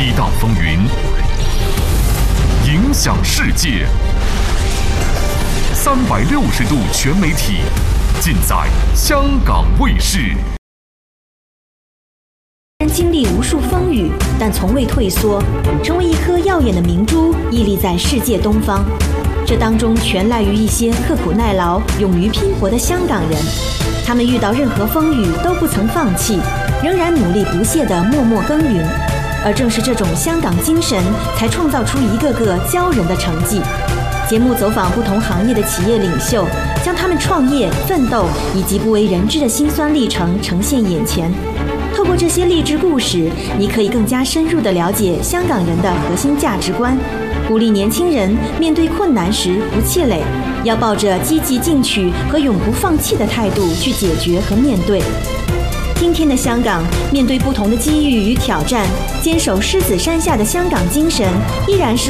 激荡风云，影响世界。360度全媒体，尽在香港卫视。 经历无数风雨，但从未退缩，成为一颗耀眼的明珠，屹立在世界东方。这当中全赖于一些刻苦耐劳、勇于拼搏的香港人。他们遇到任何风雨都不曾放弃，仍然努力不懈地默默耕耘。而正是这种香港精神，才创造出一个个骄人的成绩。节目走访不同行业的企业领袖，将他们创业、奋斗以及不为人知的辛酸历程呈现眼前。透过这些励志故事，你可以更加深入地了解香港人的核心价值观，鼓励年轻人面对困难时不气馁，要抱着积极进取和永不放弃的态度去解决和面对。今天的香港，面对不同的机遇与挑战，坚守狮子山下的香港精神，依然是